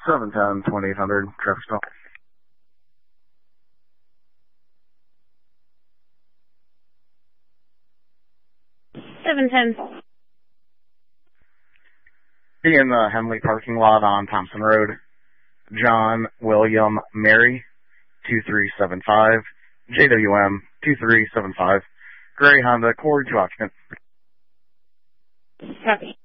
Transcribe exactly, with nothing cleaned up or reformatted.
seven ten, twenty-eight hundred, traffic stop. seven ten. Be in the Henley parking lot on Thompson Road. John William Mary, two three seven five. J W M, two three seven five. Gray Honda, Accord, two occupant. Copy.